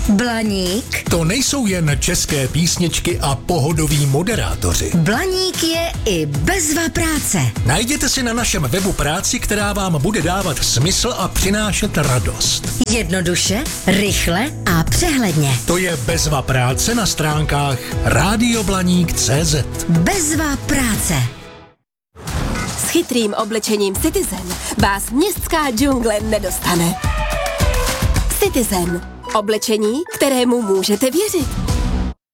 Blaník? To nejsou jen české písničky a pohodoví moderátoři. Blaník je i bezva práce. Najděte si na našem webu práci, která vám bude dávat smysl a přinášet radost. Jednoduše, rychle a přehledně. To je bezva práce na stránkách radioblaník.cz. Bezva práce. S chytrým oblečením Citizen vás městská džungle nedostane. Citizen. Oblečení, kterému můžete věřit.